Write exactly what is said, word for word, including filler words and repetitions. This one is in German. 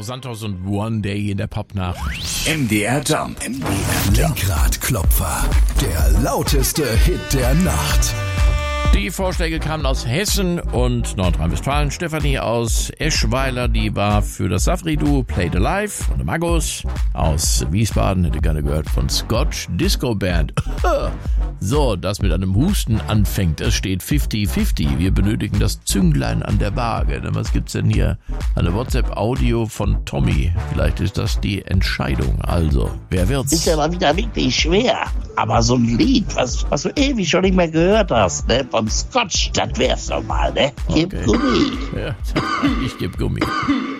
Santos und One Day in der Popnacht. M D R Jump. M D R Jump. Lenkradklopfer. Der lauteste Hit der Nacht. Die Vorschläge kamen aus Hessen und Nordrhein-Westfalen. Stefanie aus Eschweiler, die war für das Safri-Duo Played Alive. Und der Magus aus Wiesbaden hätte gerne gehört von Scotch Disco Band. So, das mit einem Husten anfängt. Es steht fünfzig fünfzig. Wir benötigen das Zünglein an der Waage. Was gibt's denn hier? Eine WhatsApp-Audio von Tommy. Vielleicht ist das die Entscheidung. Also, wer wird's? Ist ja mal wieder wirklich schwer. Aber so ein Lied, was, was du ewig schon nicht mehr gehört hast, ne? Von Scotch, das wär's doch mal, ne? Gib Okay. Gummi. Ja, ich geb Gummi.